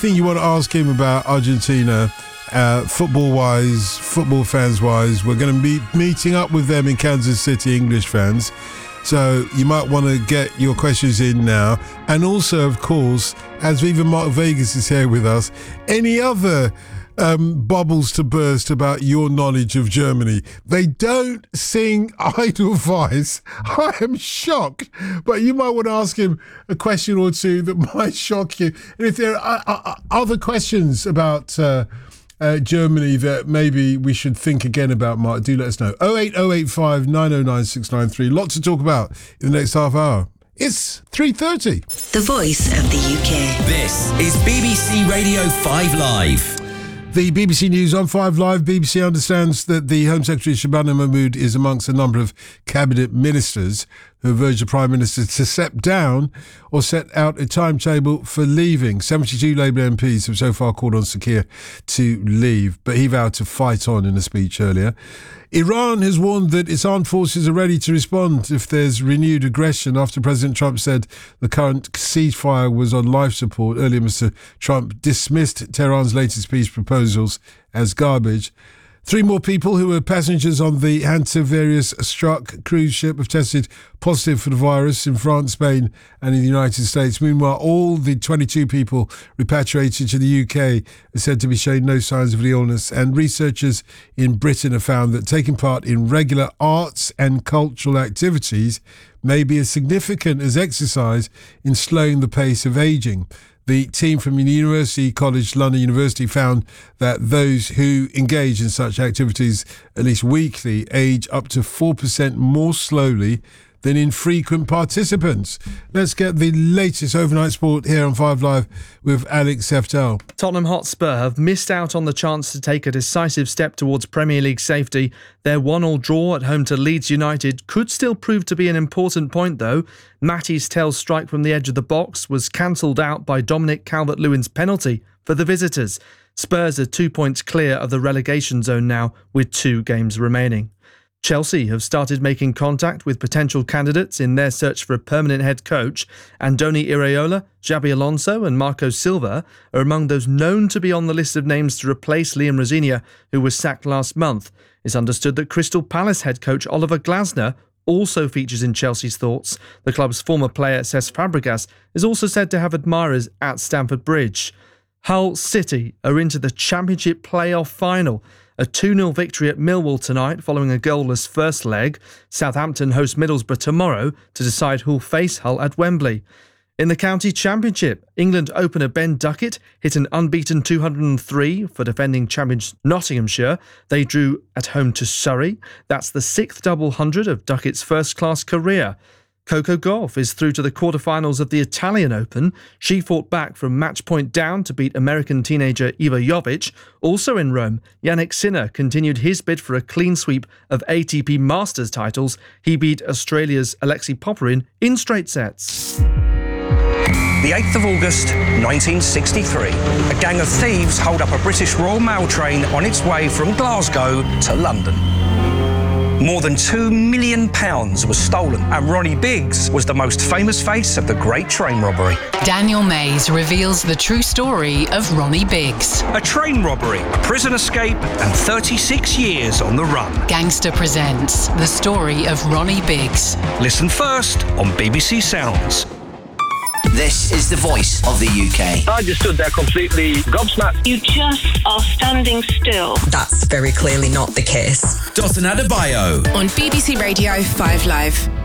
anything you want to ask him about Argentina, football-wise, football fans-wise, we're going to be meeting up with them in Kansas City, English fans. So you might want to get your questions in now. And also, of course, as Viva Mark Vegas is here with us, any other bubbles to burst about your knowledge of Germany? They don't sing Edelweiss. I am shocked. But you might want to ask him a question or two that might shock you. And if there are other questions about Germany that maybe we should think again about, Mark, do let us know. 08085 909 693. Lots to talk about in the next half hour. It's 3:30. The voice of the UK. This is BBC Radio 5 Live. The BBC News on 5 Live. BBC understands that the Home Secretary Shabana Mahmood is amongst a number of cabinet ministers who have urged the Prime Minister to step down or set out a timetable for leaving. 72 Labour MPs have so far called on Sakir to leave, but he vowed to fight on in a speech earlier. Iran has warned that its armed forces are ready to respond if there's renewed aggression after President Trump said the current ceasefire was on life support. Earlier, Mr. Trump dismissed Tehran's latest peace proposals as garbage. 3 more people who were passengers on the Hansa-Various-struck cruise ship have tested positive for the virus in France, Spain and in the United States. Meanwhile, all the 22 people repatriated to the UK are said to be showing no signs of the illness, and researchers in Britain have found that taking part in regular arts and cultural activities may be as significant as exercise in slowing the pace of ageing. The team from University College London University found that those who engage in such activities at least weekly age up to 4% more slowly than infrequent participants. Let's get the latest overnight sport here on 5 Live with Alex Seftel. Tottenham Hotspur have missed out on the chance to take a decisive step towards Premier League safety. Their 1-1 draw at home to Leeds United could still prove to be an important point, though. Matty's tail strike from the edge of the box was cancelled out by Dominic Calvert-Lewin's penalty for the visitors. Spurs are 2 points clear of the relegation zone now, with 2 games remaining. Chelsea have started making contact with potential candidates in their search for a permanent head coach. Andoni Iraola, Xabi Alonso and Marco Silva are among those known to be on the list of names to replace Liam Rosenior, who was sacked last month. It's understood that Crystal Palace head coach Oliver Glasner also features in Chelsea's thoughts. The club's former player Cesc Fabregas is also said to have admirers at Stamford Bridge. Hull City are into the Championship playoff final. A 2-0 victory at Millwall tonight following a goalless first leg. Southampton host Middlesbrough tomorrow to decide who'll face Hull at Wembley. In the County Championship, England opener Ben Duckett hit an unbeaten 203 for defending champions Nottinghamshire. They drew at home to Surrey. That's the 6th double hundred of Duckett's first-class career. Coco Gauff is through to the quarterfinals of the Italian Open. She fought back from match point down to beat American teenager Iva Jovic. Also in Rome, Yannick Sinner continued his bid for a clean sweep of ATP Masters titles. He beat Australia's Alexei Popyrin in straight sets. The 8th of August, 1963. A gang of thieves hold up a British Royal Mail train on its way from Glasgow to London. More than £2 million was stolen, and Ronnie Biggs was the most famous face of the Great Train Robbery. Daniel Mays reveals the true story of Ronnie Biggs. A train robbery, a prison escape, and 36 years on the run. Gangster presents the story of Ronnie Biggs. Listen first on BBC Sounds. This is the voice of the UK. I just stood there completely gobsmacked. You just are standing still. That's very clearly not the case. Dotun Adebayo On BBC Radio 5 Live.